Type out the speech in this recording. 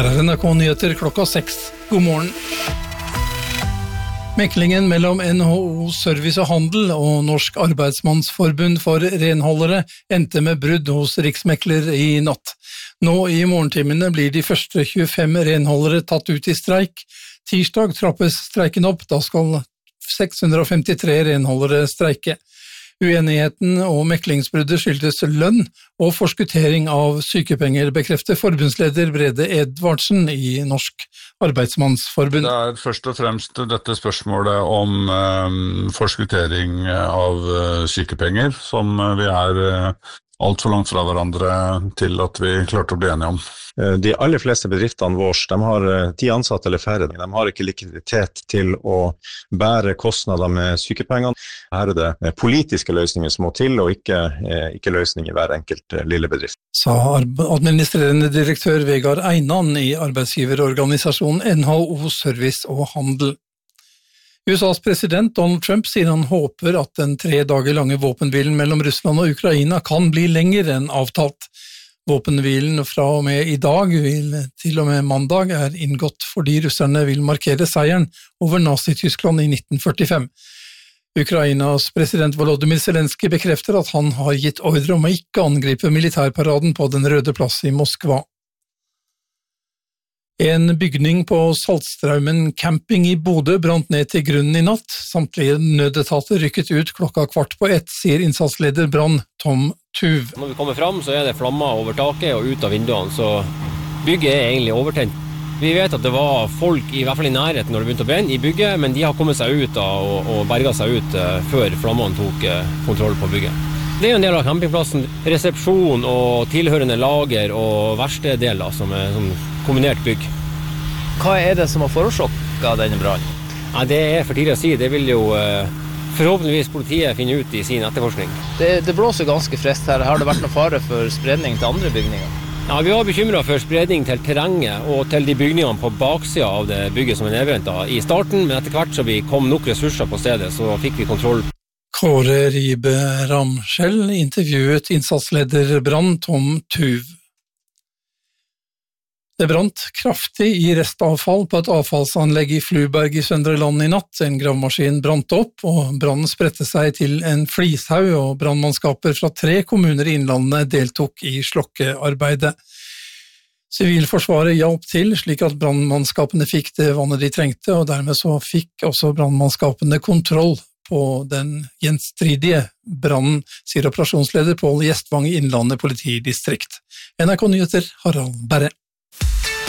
Her NRK Nyheter klokka 6. God morgen. Meklingen mellom NHO Service og Handel og Norsk Arbeidsmannsforbund for renholdere endte med brudd hos Riksmekler i natt. Nå i morgentimene blir de første 25 renholdere tatt ut i streik. Tirsdag trappes streiken opp, da skal 653 renholdere streike. Uenigheten og meklingsbruddet skyldes lønn og forskuttering av sykepenger, bekrefter forbundsleder Brede Edvardsen i Norsk Arbeidsmannsforbund. Det først og fremst dette spørsmålet om forskuttering av sykepenger, som vi alt for langt fra hverandre til at vi klarte å bli enige om. De aller fleste bedriftene våre, de har 10 ansatte eller færre. De har ikke likviditet til å bære kostnader med sykepengene. Her det politiske løsninger som må til, og ikke løsninger i hver enkelt lille bedrift. Sa administrerende direktør Vegard Einan i arbeidsgiverorganisasjonen NHO Service og Handel. USAs president Donald Trump sier han håper at den 3 dager lange våpenhvilen mellom Russland og Ukraina kan bli lenger enn avtalt. Våpenhvilen fra og med i dag til og med mandag inngått fordi russerne vil markere seieren over Nazi-Tyskland i 1945. Ukrainas president Volodymyr Zelenskyj bekrefter at han har gitt ordre om å ikke angripe militærparaden på Den røde plass i Moskva. En bygning på Saltstraumen camping i Bodø brant ned til grunnen i natt. Samtlige nødetater rykket ut klokka 1:15, sier innsatsleder Brann Tom Tuv. Når vi kommer fram, så det flammer over taket og ut av vinduene, så bygget egentlig overtent. Vi vet at det var folk i hvert fall i nærheten når det begynte å brenne i bygget, men de har kommet seg ut og berget seg ut før flammene tok kontroll på bygget. Det en del av campingplassen, resepsjon og tilhørende lager og verksteddeler som sånn kombinert bygg. Hva det som har forårsaket denne brannen? Ja, det for tidlig å si. Det vil jo forhåpentligvis politiet finne ut i sin etterforskning. Det blåser ganske friskt her. Har det vært noen fare for spredning til andre bygninger? Ja, vi var bekymret for spredning til terrenget og til de bygningene på baksida av det bygget som nedbrent i starten, men etter hvert så vi kom nok ressurser på stedet, så fikk vi kontroll. Kåre Ribe Ramskjell intervjuet innsatsleder Brann Tom Tuv. Det brant kraftig i restavfall på et avfallsanlegg i Fluberg i Søndre Land i natt. En gravemaskin brant opp, og brannen spredte seg til en flishaug, og brannmannskaper fra 3 kommuner i Innlandet deltok i slokkearbeidet. Sivilforsvaret hjalp til, slik at brannmannskapene fikk det vannet de trengte, og dermed så fikk også brannmannskapene kontroll på den gjenstridige brannen, sier operasjonsleder Pål Gjestvang i Innlandet politidistrikt. NRK Nyheter, Harald Berre.